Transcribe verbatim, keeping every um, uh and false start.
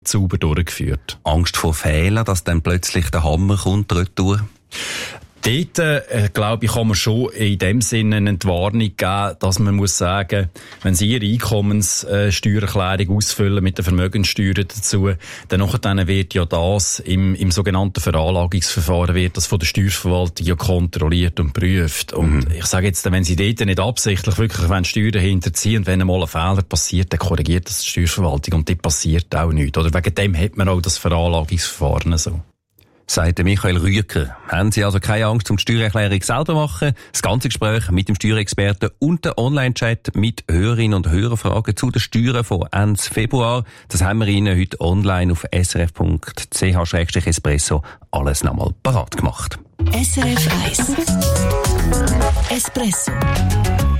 sauber durchgeführt. Angst vor Fehlern, dass dann plötzlich der Hammer kommt, retour? Dort, äh, glaube ich, kann man schon in dem Sinne eine Entwarnung geben, dass man muss sagen, wenn Sie Ihre Einkommenssteuererklärung ausfüllen mit der Vermögenssteuer dazu, dann nachher dann wird ja das im, im sogenannten Veranlagungsverfahren wird das von der Steuerverwaltung ja kontrolliert und prüft. Und mhm. ich sage jetzt, wenn Sie dort nicht absichtlich wirklich wenn Steuern hinterziehen und wenn einmal ein Fehler passiert, dann korrigiert das die Steuerverwaltung und dort passiert auch nichts. Oder wegen dem hat man auch das Veranlagungsverfahren so. Sagt Michael Rüeker. Haben Sie also keine Angst, um die Steuererklärung selber machen? Das ganze Gespräch mit dem Steuerexperten und der Online-Chat mit Hörerinnen und Hörerfragen zu den Steuern von Ende Februar. Das haben wir Ihnen heute online auf s r f punkt c h slash espresso alles nochmal parat gemacht. S R F eins Espresso.